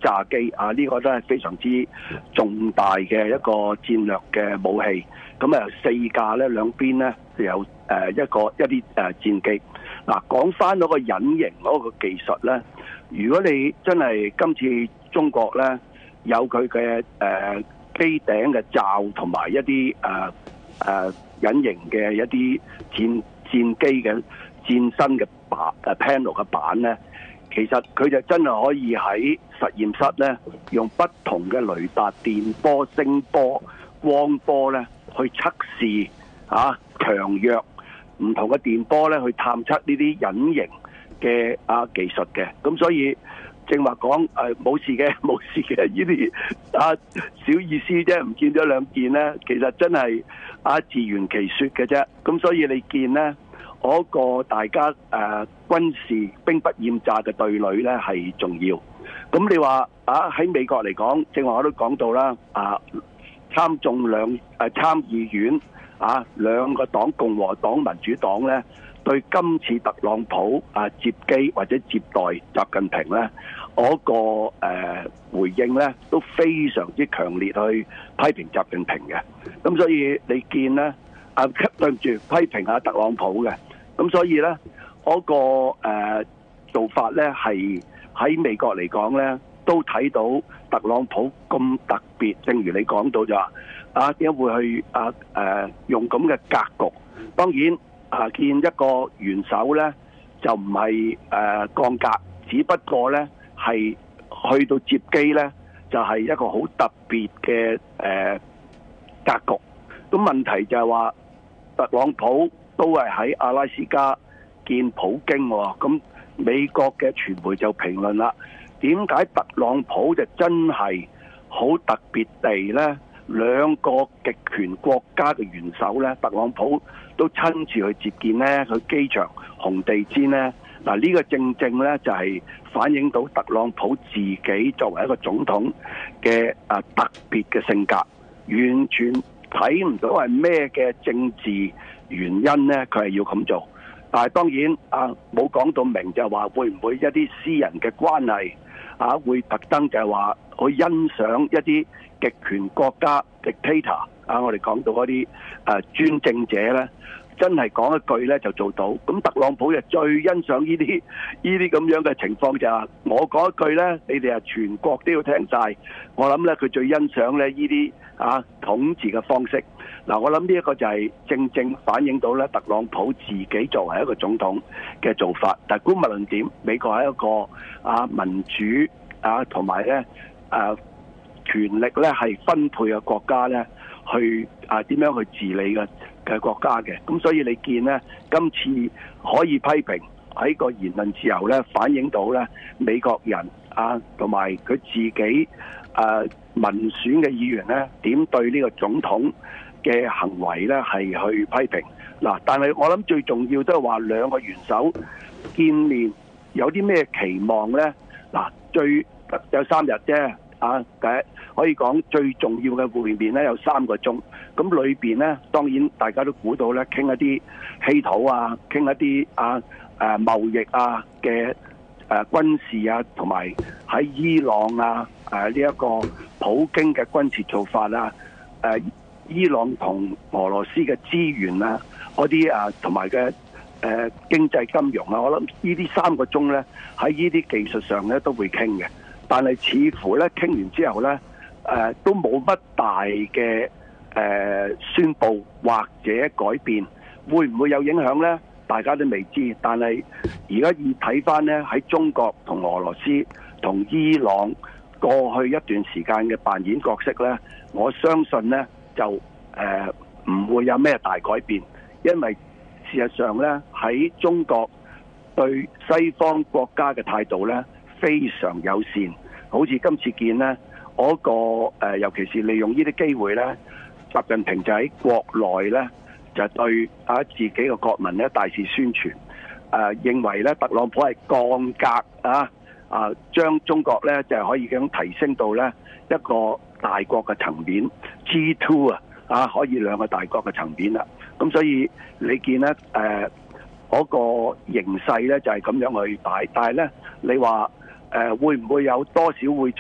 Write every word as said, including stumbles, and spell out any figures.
炸機啊，呢、這個都係非常之重大嘅一個戰略嘅武器。咁啊，四架咧兩邊咧就有誒一個一啲誒戰機。嗱、啊，講翻嗰個隱形嗰個技術咧，如果你真係今次中國咧有佢嘅誒機頂嘅罩同埋一啲誒誒隱形嘅一啲戰戰機嘅戰身嘅板誒 panel 嘅板咧，其實佢就真係可以喺實驗室咧用不同嘅雷達、電波、聲波、光波咧去測試啊強弱唔同嘅電波咧去探測呢啲隱形嘅啊技術嘅。咁所以正話講誒冇事嘅冇事嘅呢啲啊小意思啫，唔見咗兩件咧，其實真係啊自圓其說嘅啫。咁所以你見咧嗰個大家誒、呃、軍事兵不厭詐嘅對壘咧係重要。咁你話啊喺美國嚟講，正話我都講到啦，啊參眾兩誒參議院啊兩個黨共和黨、民主黨咧，對今次特朗普啊接機或者接待習近平咧，嗰、那個誒、呃、回應咧都非常之強烈去批評習近平嘅。咁所以你見咧啊對唔住批評下特朗普嘅。咁所以咧嗰、那個誒、呃、做法咧係喺美國嚟講咧，都睇到特朗普咁特別。正如你講到就話啊，點解會去啊誒、呃、用咁嘅格局？當然啊，見一個元首咧就唔係誒降格，只不過咧係去到接機咧就係、是、一個好特別嘅誒、呃、格局。咁問題就係話特朗普都係喺阿拉斯加見普京喎、哦，咁美國嘅傳媒就評論啦，點解特朗普就真係好特別地呢？兩個極權國家嘅元首呢，特朗普都親自去接見呢，去機場紅地毯呢。嗱，呢個正正呢，就係、是、反映到特朗普自己作為一個總統嘅啊特別嘅性格，完全睇唔到係咩嘅政治原因呢，佢係要咁做。但係當然啊，冇講到明就係話會唔會一啲私人嘅關係啊，會特登就係話去欣賞一啲極權國家 dictator 啊，我哋講到嗰啲誒專政者呢，真係講一句呢就做到。咁特朗普就最欣賞呢啲呢啲咁樣嘅情況就係話，我講一句呢，你哋係全國都要聽晒。我諗呢，佢最欣賞呢呢啲啊統治嘅方式。嗱，我諗呢一個就係正正反映到咧特朗普自己作為一個總統嘅做法。但係，無論點，美國係一個啊民主啊同埋咧啊權力咧係分配嘅國家咧，去啊點樣去治理嘅嘅國家嘅。咁所以你見咧，今次可以批評喺個言論自由咧，反映到咧美國人啊同埋佢自己啊民選嘅議員咧點對呢個總統嘅行為咧係去批評嗱，但係我諗最重要都係話兩個元首見面有啲咩期望咧？嗱，最有三日啫，啊，第一可以講最重要嘅會面咧有三個鐘，咁裏邊咧當然大家都估到咧傾一啲稀土啊，傾一啲啊誒貿易啊嘅誒軍事啊，同埋喺伊朗啊誒呢一個普京嘅軍事做法啊誒。伊朗同俄羅斯嘅資源啊，嗰啲啊同埋嘅誒經濟金融啊，我諗呢啲三個鐘咧喺呢啲技術上咧都會傾嘅，但係似乎咧傾完之後咧誒、呃、都冇乜大嘅誒、呃、宣佈或者改變，會唔會有影響咧？大家都未知，但係而家要睇翻咧喺中國同俄羅斯同伊朗過去一段時間嘅扮演角色咧，我相信咧。就誒唔、呃、會有咩大改變，因為事實上咧喺中國對西方國家嘅態度咧非常友善，好似今次見咧嗰、那個、呃、尤其是利用呢啲機會咧，習近平就喺國內咧就對啊自己嘅國民咧大肆宣傳，誒、呃、認為咧特朗普係降格啊啊，將中國咧就係可以咁提升到咧一個大國嘅層面 G 二 啊，啊可以兩個大國嘅層面啦。咁所以你見咧誒嗰個形勢咧就係咁樣去擺，但係咧你話誒、呃、會唔會有多少會